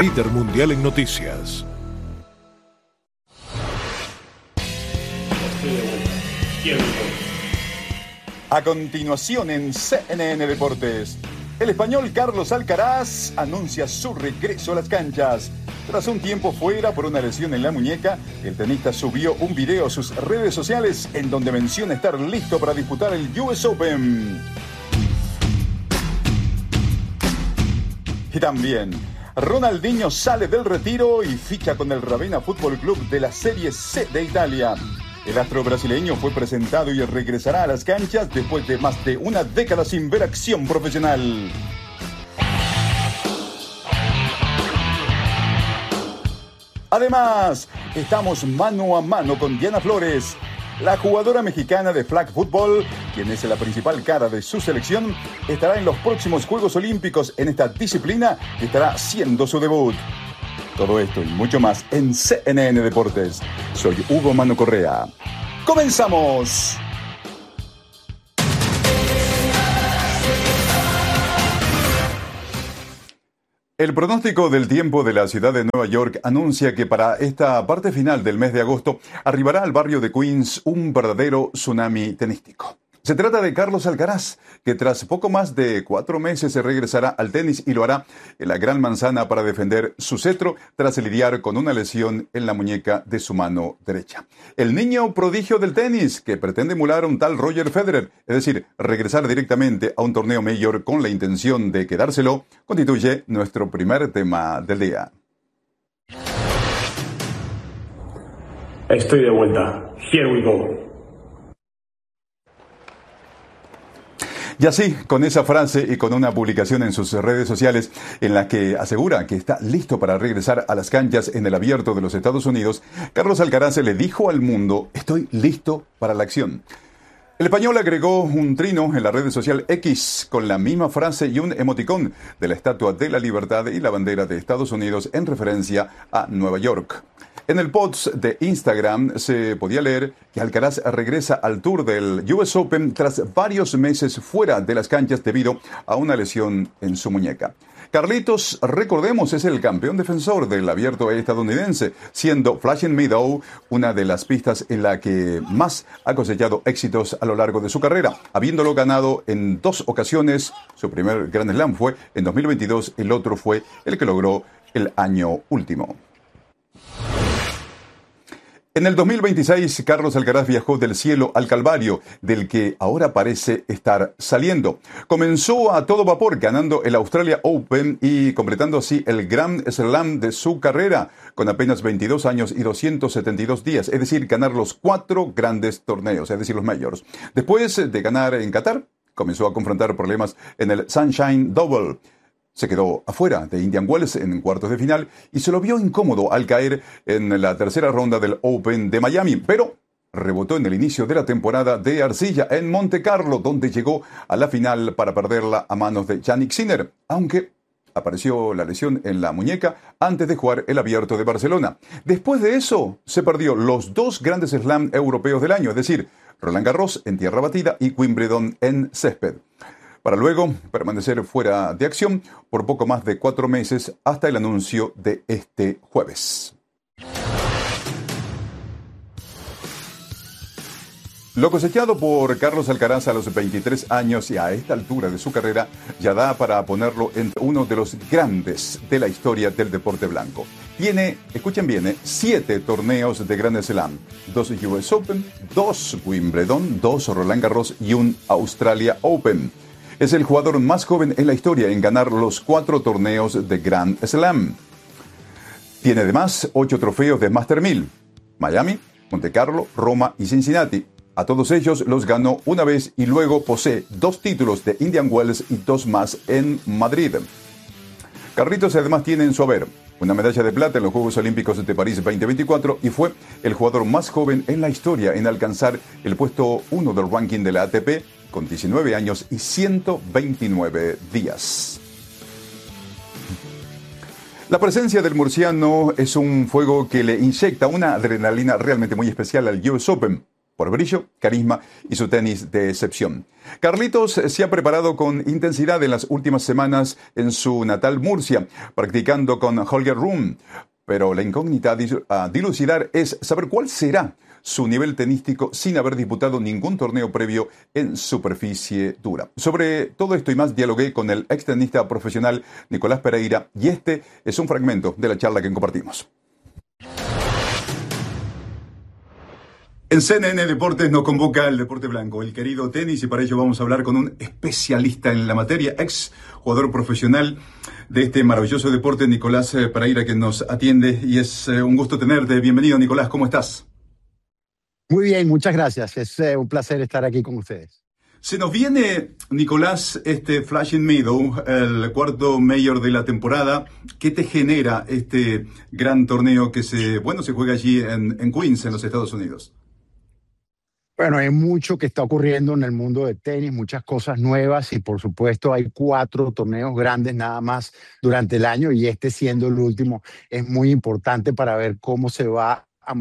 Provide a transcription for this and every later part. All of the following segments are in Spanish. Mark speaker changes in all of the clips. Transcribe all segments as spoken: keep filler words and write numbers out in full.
Speaker 1: líder mundial en noticias.
Speaker 2: A continuación en C N N Deportes, el español Carlos Alcaraz anuncia su regreso a las canchas. Tras un tiempo fuera por una lesión en la muñeca, el tenista subió un video a sus redes sociales en donde menciona estar listo para disputar el U S Open. Y también, Ronaldinho sale del retiro y ficha con el Ravenna Fútbol Club de la Serie C de Italia. El astro brasileño fue presentado y regresará a las canchas después de más de una década sin ver acción profesional. Además, estamos mano a mano con Diana Flores, la jugadora mexicana de flag football, quien es la principal cara de su selección, estará en los próximos Juegos Olímpicos en esta disciplina que estará haciendo su debut. Todo esto y mucho más en C N N Deportes. Soy Hugo Mano Correa. ¡Comenzamos! El pronóstico del tiempo de la ciudad de Nueva York anuncia que para esta parte final del mes de agosto arribará al barrio de Queens un verdadero tsunami tenístico. Se trata de Carlos Alcaraz, que tras poco más de cuatro meses se regresará al tenis y lo hará en la Gran Manzana para defender su cetro tras lidiar con una lesión en la muñeca de su mano derecha. El niño prodigio del tenis, que pretende emular a un tal Roger Federer, es decir, regresar directamente a un torneo mayor con la intención de quedárselo, constituye nuestro primer tema del día.
Speaker 3: Estoy de vuelta. Here we go.
Speaker 2: Y así, con esa frase y con una publicación en sus redes sociales en la que asegura que está listo para regresar a las canchas en el Abierto de los Estados Unidos, Carlos Alcaraz le dijo al mundo: estoy listo para la acción. El español agregó un trino en la red social X con la misma frase y un emoticón de la Estatua de la Libertad y la bandera de Estados Unidos en referencia a Nueva York. En el post de Instagram se podía leer que Alcaraz regresa al tour del U S Open tras varios meses fuera de las canchas debido a una lesión en su muñeca. Carlitos, recordemos, es el campeón defensor del abierto estadounidense, siendo Flushing Meadows una de las pistas en la que más ha cosechado éxitos a lo largo de su carrera, habiéndolo ganado en dos ocasiones. Su primer Grand Slam fue en dos mil veintidós, el otro fue el que logró el año último. En el dos mil veintiséis, Carlos Alcaraz viajó del cielo al calvario, del que ahora parece estar saliendo. Comenzó a todo vapor ganando el Australia Open y completando así el Grand Slam de su carrera, con apenas veintidós años y doscientos setenta y dos días, es decir, ganar los cuatro grandes torneos, es decir, los majors. Después de ganar en Qatar, comenzó a confrontar problemas en el Sunshine Double. Se quedó afuera de Indian Wells en cuartos de final y se lo vio incómodo al caer en la tercera ronda del Open de Miami, pero rebotó en el inicio de la temporada de arcilla en Monte Carlo, donde llegó a la final para perderla a manos de Jannik Sinner, aunque apareció la lesión en la muñeca antes de jugar el Abierto de Barcelona. Después de eso, se perdió los dos grandes slam europeos del año, es decir, Roland Garros en tierra batida y Wimbledon en césped, para luego permanecer fuera de acción por poco más de cuatro meses hasta el anuncio de este jueves. Lo cosechado por Carlos Alcaraz a los veintitrés años y a esta altura de su carrera ya da para ponerlo entre uno de los grandes de la historia del deporte blanco. Tiene, escuchen bien, eh, siete torneos de Grand Slam, dos U S Open, dos Wimbledon, dos Roland Garros y un Australia Open. Es el jugador más joven en la historia en ganar los cuatro torneos de Grand Slam. Tiene además ocho trofeos de Master mil, Miami, Monte Carlo, Roma y Cincinnati. A todos ellos los ganó una vez y luego posee dos títulos de Indian Wells y dos más en Madrid. Carlitos además tiene en su haber una medalla de plata en los Juegos Olímpicos de París veinte veinticuatro y fue el jugador más joven en la historia en alcanzar el puesto uno del ranking de la A T P con diecinueve años y ciento veintinueve días. La presencia del murciano es un fuego que le inyecta una adrenalina realmente muy especial al U S Open. por brillo, carisma y su tenis de excepción. Carlitos se ha preparado con intensidad en las últimas semanas en su natal Murcia, practicando con Holger Rune. Pero la incógnita a dilucidar es saber cuál será su nivel tenístico sin haber disputado ningún torneo previo en superficie dura. Sobre todo esto y más dialogué con el ex tenista profesional Nicolás Pereira y este es un fragmento de la charla que compartimos. En C N N Deportes nos convoca el Deporte Blanco, el querido tenis, y para ello vamos a hablar con un especialista en la materia, ex jugador profesional de este maravilloso deporte, Nicolás Pereira, que nos atiende, y es un gusto tenerte. Bienvenido, Nicolás, ¿cómo estás?
Speaker 4: Muy bien, muchas gracias. Es eh, un placer estar aquí con ustedes.
Speaker 2: Se nos viene, Nicolás, este Flushing Meadows, el cuarto mayor de la temporada. ¿Qué te genera este gran torneo que se, bueno, se juega allí en, en Queens, en los Estados Unidos?
Speaker 4: Bueno, hay mucho que está ocurriendo en el mundo del tenis, muchas cosas nuevas y por supuesto hay cuatro torneos grandes nada más durante el año y este siendo el último es muy importante para ver cómo se va a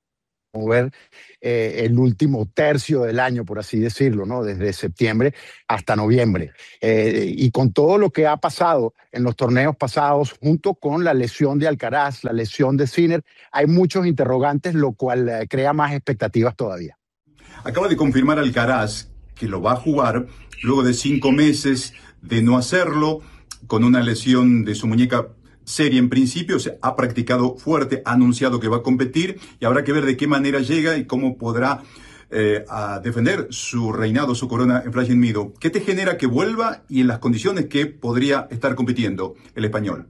Speaker 4: mover eh, el último tercio del año, por así decirlo, ¿no? Desde septiembre hasta noviembre. Eh, y con todo lo que ha pasado en los torneos pasados, junto con la lesión de Alcaraz, la lesión de Sinner, hay muchos interrogantes, lo cual eh, crea más expectativas todavía.
Speaker 2: Acaba de confirmar Alcaraz que lo va a jugar luego de cinco meses de no hacerlo, con una lesión de su muñeca seria en principio. Se ha practicado fuerte, ha anunciado que va a competir y habrá que ver de qué manera llega y cómo podrá eh, a defender su reinado, su corona en Flushing Meadows. ¿Qué te genera que vuelva y en las condiciones que podría estar compitiendo el español?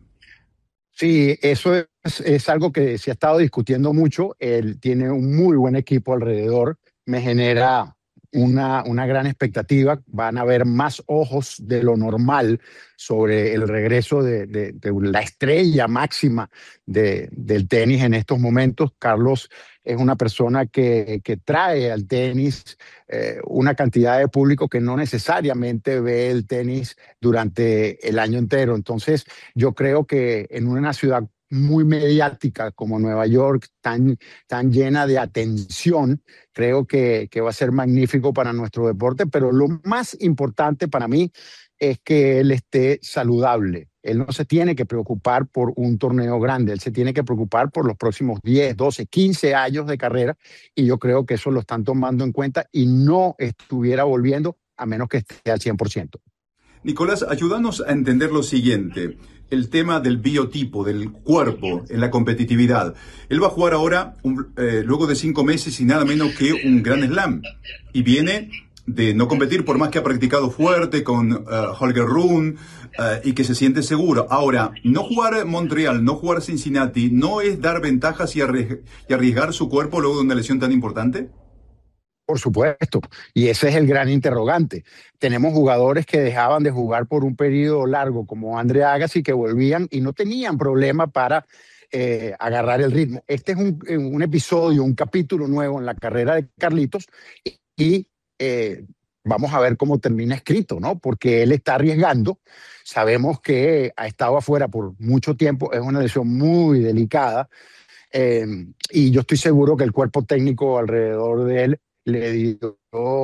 Speaker 4: Sí, eso es, es algo que se ha estado discutiendo mucho. Él tiene un muy buen equipo alrededor. Me genera una, una gran expectativa. Van a haber más ojos de lo normal sobre el regreso de, de, de la estrella máxima de, del tenis en estos momentos. Carlos es una persona que, que trae al tenis eh, una cantidad de público que no necesariamente ve el tenis durante el año entero. Entonces, yo creo que en una ciudad muy mediática como Nueva York, tan, tan llena de atención, creo que, que va a ser magnífico para nuestro deporte, pero lo más importante para mí es que él esté saludable. Él no se tiene que preocupar por un torneo grande, él se tiene que preocupar por los próximos diez, doce, quince años de carrera y yo creo que eso lo están tomando en cuenta y no estuviera volviendo a menos que esté al cien por ciento.
Speaker 2: Nicolás, ayúdanos a entender lo siguiente, el tema del biotipo, del cuerpo en la competitividad. Él va a jugar ahora, un, eh, luego de cinco meses y nada menos que un Grand Slam. Y viene de no competir por más que ha practicado fuerte con uh, Holger Rune uh, y que se siente seguro. Ahora, no jugar Montreal, no jugar Cincinnati, ¿no es dar ventajas y, arri- y arriesgar su cuerpo luego de una lesión tan importante?
Speaker 4: Por supuesto, y ese es el gran interrogante. Tenemos jugadores que dejaban de jugar por un periodo largo, como Andre Agassi, que volvían y no tenían problema para eh, agarrar el ritmo. Este es un, un episodio, un capítulo nuevo en la carrera de Carlitos y, y eh, vamos a ver cómo termina escrito, ¿no? Porque él está arriesgando. Sabemos que ha estado afuera por mucho tiempo, es una lesión muy delicada eh, y yo estoy seguro que el cuerpo técnico alrededor de él le dio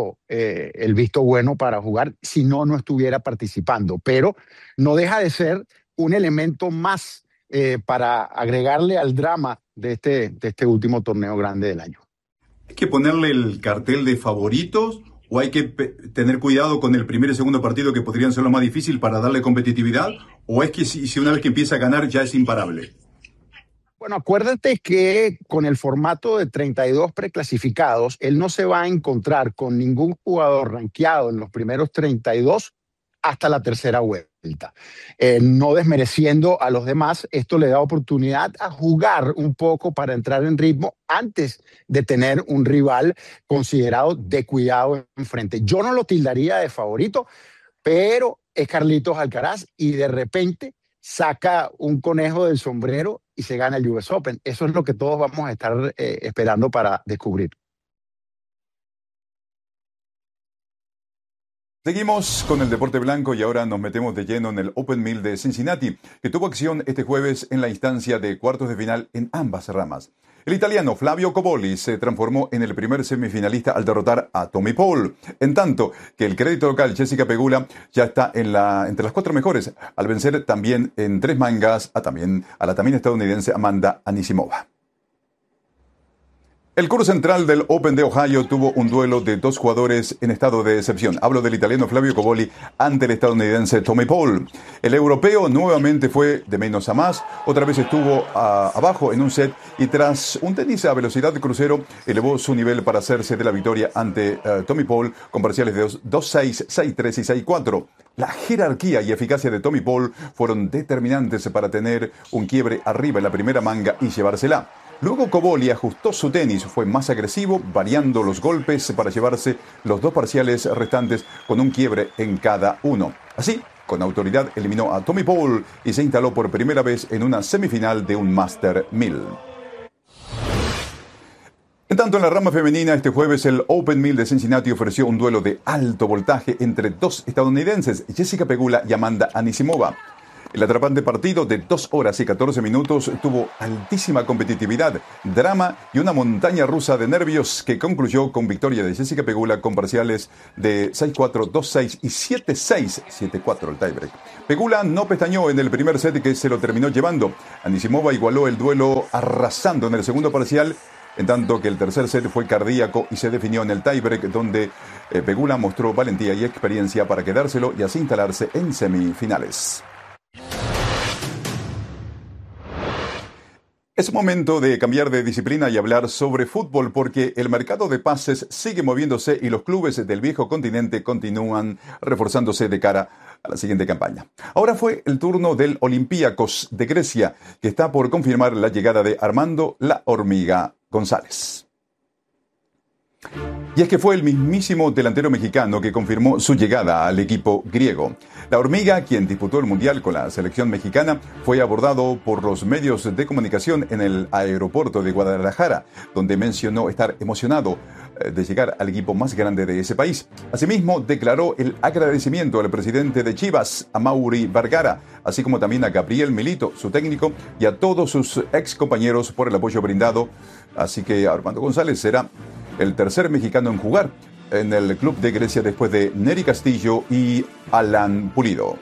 Speaker 4: eh, el visto bueno para jugar, si no, no estuviera participando. Pero no deja de ser un elemento más eh, para agregarle al drama de este, de este último torneo grande del año.
Speaker 2: ¿Hay que ponerle el cartel de favoritos o hay que tener cuidado con el primer y segundo partido que podrían ser lo más difícil para darle competitividad? ¿O es que si, si una vez que empieza a ganar ya es imparable?
Speaker 4: Bueno, acuérdate que con el formato de treinta y dos preclasificados, él no se va a encontrar con ningún jugador rankeado en los primeros treinta y dos hasta la tercera vuelta. Eh, no desmereciendo a los demás, esto le da oportunidad a jugar un poco para entrar en ritmo antes de tener un rival considerado de cuidado enfrente. Yo no lo tildaría de favorito, pero es Carlitos Alcaraz y de repente saca un conejo del sombrero y se gana el U S Open. Eso es lo que todos vamos a estar eh, esperando para descubrir.
Speaker 2: Seguimos con el deporte blanco y ahora nos metemos de lleno en el Open Mill de Cincinnati, que tuvo acción este jueves en la instancia de cuartos de final en ambas ramas. El italiano Flavio Cobolli se transformó en el primer semifinalista al derrotar a Tommy Paul, en tanto que el crédito local Jessica Pegula ya está en la, entre las cuatro mejores, al vencer también en tres mangas a, también, a la también estadounidense Amanda Anisimova. El curso central del Open de Ohio tuvo un duelo de dos jugadores en estado de excepción. Hablo del italiano Flavio Cobolli ante el estadounidense Tommy Paul. El europeo nuevamente fue de menos a más, otra vez estuvo a, abajo en un set y tras un tenis a velocidad de crucero elevó su nivel para hacerse de la victoria ante uh, Tommy Paul con parciales de dos seis, seis tres y seis cuatro. La jerarquía y eficacia de Tommy Paul fueron determinantes para tener un quiebre arriba en la primera manga y llevársela. Luego Cobolli ajustó su tenis, fue más agresivo, variando los golpes para llevarse los dos parciales restantes con un quiebre en cada uno. Así, con autoridad eliminó a Tommy Paul y se instaló por primera vez en una semifinal de un Master mil. En tanto, en la rama femenina, este jueves el Open mil de Cincinnati ofreció un duelo de alto voltaje entre dos estadounidenses, Jessica Pegula y Amanda Anisimova. El atrapante partido de dos horas y catorce minutos tuvo altísima competitividad, drama y una montaña rusa de nervios que concluyó con victoria de Jessica Pegula con parciales de seis cuatro, dos seis y siete seis, siete cuatro el tiebreak. Pegula no pestañó en el primer set que se lo terminó llevando. Anisimova igualó el duelo arrasando en el segundo parcial, en tanto que el tercer set fue cardíaco y se definió en el tiebreak donde eh, Pegula mostró valentía y experiencia para quedárselo y así instalarse en semifinales. Es momento de cambiar de disciplina y hablar sobre fútbol porque el mercado de pases sigue moviéndose y los clubes del viejo continente continúan reforzándose de cara a la siguiente campaña. Ahora fue el turno del Olympiacos de Grecia, que está por confirmar la llegada de Armando La Hormiga González. Y es que fue el mismísimo delantero mexicano que confirmó su llegada al equipo griego. La Hormiga, quien disputó el Mundial con la selección mexicana, fue abordado por los medios de comunicación en el aeropuerto de Guadalajara, donde mencionó estar emocionado de llegar al equipo más grande de ese país. Asimismo, declaró el agradecimiento al presidente de Chivas, Amaury Vergara, así como también a Gabriel Milito, su técnico, y a todos sus ex compañeros por el apoyo brindado. Así que Armando González será el tercer mexicano en jugar en el club de Grecia después de Nery Castillo y Alan Pulido.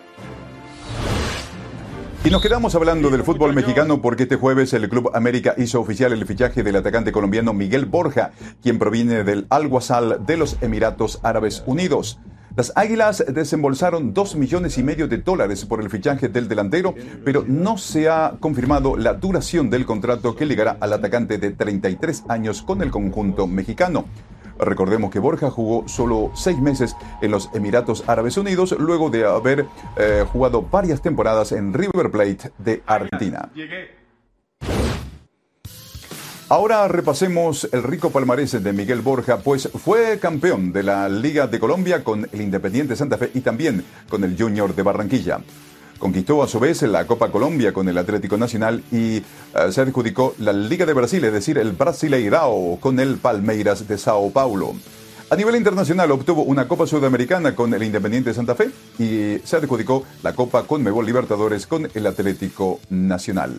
Speaker 2: Y nos quedamos hablando del fútbol mexicano porque este jueves el Club América hizo oficial el fichaje del atacante colombiano Miguel Borja, quien proviene del Al-Wasal de los Emiratos Árabes Unidos. Las Águilas desembolsaron dos millones y medio de dólares por el fichaje del delantero, pero no se ha confirmado la duración del contrato que ligará al atacante de treinta y tres años con el conjunto mexicano. Recordemos que Borja jugó solo seis meses en los Emiratos Árabes Unidos, luego de haber eh, jugado varias temporadas en River Plate de Argentina. Ahora repasemos el rico palmarés de Miguel Borja, pues fue campeón de la Liga de Colombia con el Independiente Santa Fe y también con el Junior de Barranquilla. Conquistó a su vez la Copa Colombia con el Atlético Nacional y uh, se adjudicó la Liga de Brasil, es decir, el Brasileirao con el Palmeiras de Sao Paulo. A nivel internacional obtuvo una Copa Sudamericana con el Independiente Santa Fe y se adjudicó la Copa Conmebol Libertadores con el Atlético Nacional.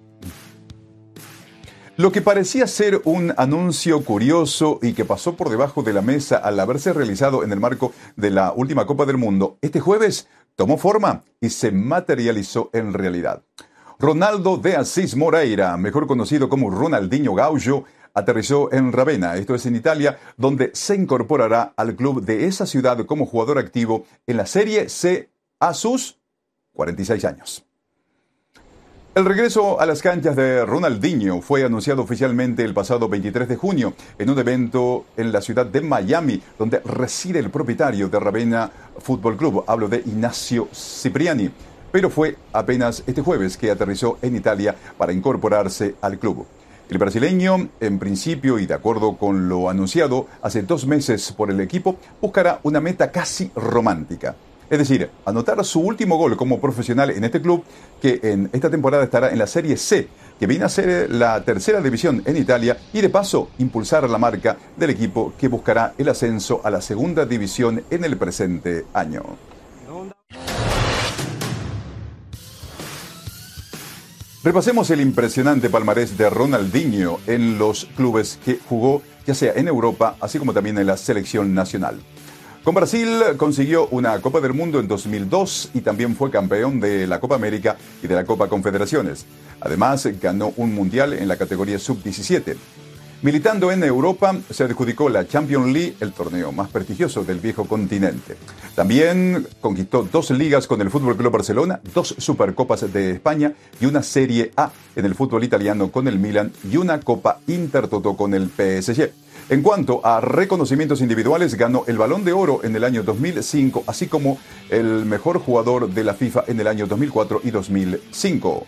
Speaker 2: Lo que parecía ser un anuncio curioso y que pasó por debajo de la mesa al haberse realizado en el marco de la última Copa del Mundo, este jueves tomó forma y se materializó en realidad. Ronaldo de Assis Moreira, mejor conocido como Ronaldinho Gaúcho, aterrizó en Ravenna, esto es en Italia, donde se incorporará al club de esa ciudad como jugador activo en la Serie C a sus cuarenta y seis años. El regreso a las canchas de Ronaldinho fue anunciado oficialmente el pasado veintitrés de junio en un evento en la ciudad de Miami, donde reside el propietario de Ravenna Fútbol Club, hablo de Ignacio Cipriani, pero fue apenas este jueves que aterrizó en Italia para incorporarse al club. El brasileño, en principio y de acuerdo con lo anunciado hace dos meses por el equipo, buscará una meta casi romántica. Es decir, anotar su último gol como profesional en este club, que en esta temporada estará en la Serie C, que viene a ser la tercera división en Italia, y de paso impulsar la marca del equipo que buscará el ascenso a la segunda división en el presente año. Repasemos el impresionante palmarés de Ronaldinho en los clubes que jugó, ya sea en Europa, así como también en la selección nacional. Con Brasil consiguió una Copa del Mundo en dos mil dos y también fue campeón de la Copa América y de la Copa Confederaciones. Además, ganó un mundial en la categoría sub diecisiete. Militando en Europa, se adjudicó la Champions League, el torneo más prestigioso del viejo continente. También conquistó dos ligas con el Fútbol Club Barcelona, dos Supercopas de España y una Serie A en el fútbol italiano con el Milan y una Copa Intertoto con el P S G. En cuanto a reconocimientos individuales, ganó el Balón de Oro en el año dos mil cinco, así como el mejor jugador de la FIFA en el año dos mil cuatro y dos mil cinco.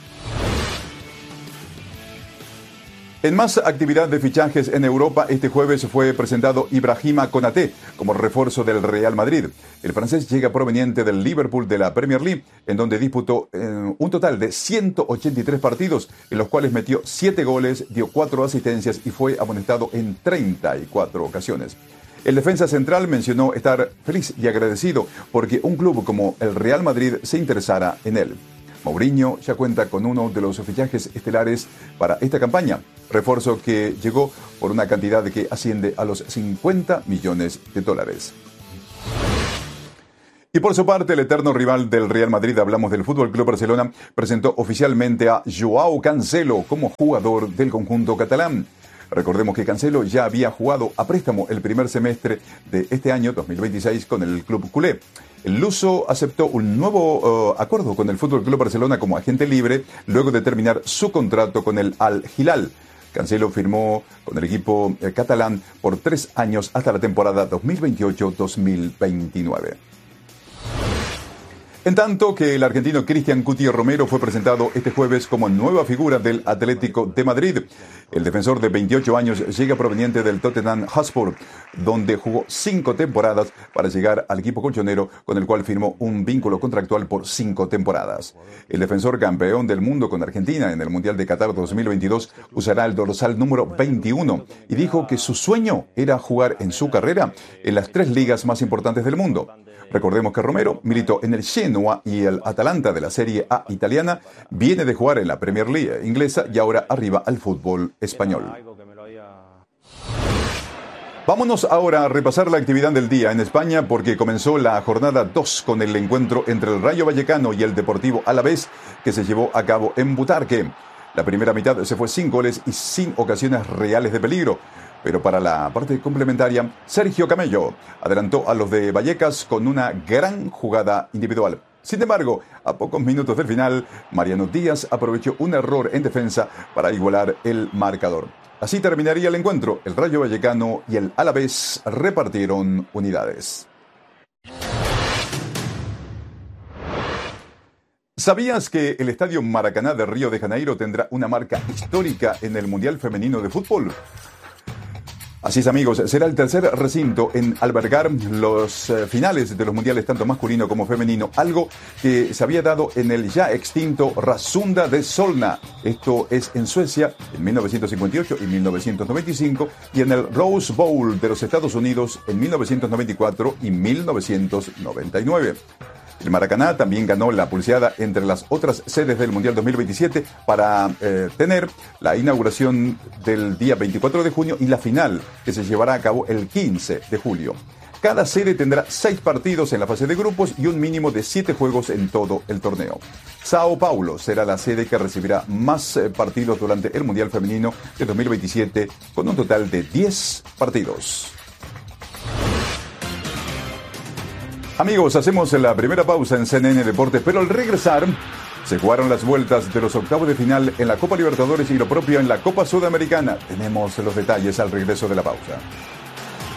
Speaker 2: En más actividad de fichajes en Europa, este jueves fue presentado Ibrahima Konaté como refuerzo del Real Madrid. El francés llega proveniente del Liverpool de la Premier League, en donde disputó eh, un total de ciento ochenta y tres partidos, en los cuales metió siete goles, dio cuatro asistencias y fue amonestado en treinta y cuatro ocasiones. El defensa central mencionó estar feliz y agradecido porque un club como el Real Madrid se interesara en él. Mourinho ya cuenta con uno de los fichajes estelares para esta campaña, refuerzo que llegó por una cantidad que asciende a los cincuenta millones de dólares. Y por su parte, el eterno rival del Real Madrid, hablamos del F C Barcelona, presentó oficialmente a Joao Cancelo como jugador del conjunto catalán. Recordemos que Cancelo ya había jugado a préstamo el primer semestre de este año dos mil veintiséis con el club culé. El luso aceptó un nuevo uh, acuerdo con el F C Barcelona como agente libre luego de terminar su contrato con el Al Hilal. Cancelo firmó con el equipo eh, catalán por tres años hasta la temporada dos mil veintiocho dos mil veintinueve. En tanto que el argentino Cristian Cuti Romero fue presentado este jueves como nueva figura del Atlético de Madrid. El defensor de veintiocho años llega proveniente del Tottenham Hotspur, donde jugó cinco temporadas para llegar al equipo colchonero, con el cual firmó un vínculo contractual por cinco temporadas. El defensor campeón del mundo con Argentina en el Mundial de Qatar dos mil veintidós usará el dorsal número veintiuno y dijo que su sueño era jugar en su carrera en las tres ligas más importantes del mundo. Recordemos que Romero militó en el Genoa y el Atalanta de la Serie A italiana, viene de jugar en la Premier League inglesa y ahora arriba al fútbol español. Vámonos ahora a repasar la actividad del día en España porque comenzó la jornada dos con el encuentro entre el Rayo Vallecano y el Deportivo Alavés que se llevó a cabo en Butarque. La primera mitad se fue sin goles y sin ocasiones reales de peligro. Pero para la parte complementaria, Sergio Camello adelantó a los de Vallecas con una gran jugada individual. Sin embargo, a pocos minutos del final, Mariano Díaz aprovechó un error en defensa para igualar el marcador. Así terminaría el encuentro. El Rayo Vallecano y el Alavés repartieron unidades. ¿Sabías que el Estadio Maracaná de Río de Janeiro tendrá una marca histórica en el Mundial Femenino de Fútbol? Así es, amigos, será el tercer recinto en albergar los eh, finales de los mundiales tanto masculino como femenino, algo que se había dado en el ya extinto Rasunda de Solna. Esto es en Suecia en mil novecientos cincuenta y ocho y mil novecientos noventa y cinco y en el Rose Bowl de los Estados Unidos en mil novecientos noventa y cuatro y mil novecientos noventa y nueve. El Maracaná también ganó la pulseada entre las otras sedes del Mundial dos mil veintisiete para eh, tener la inauguración del día veinticuatro de junio y la final que se llevará a cabo el quince de julio. Cada sede tendrá seis partidos en la fase de grupos y un mínimo de siete juegos en todo el torneo. Sao Paulo será la sede que recibirá más eh, partidos durante el Mundial Femenino de dos mil veintisiete con un total de diez partidos. Amigos, hacemos la primera pausa en C N N Deportes, pero al regresar se jugaron las vueltas de los octavos de final en la Copa Libertadores y lo propio en la Copa Sudamericana. Tenemos los detalles al regreso de la pausa.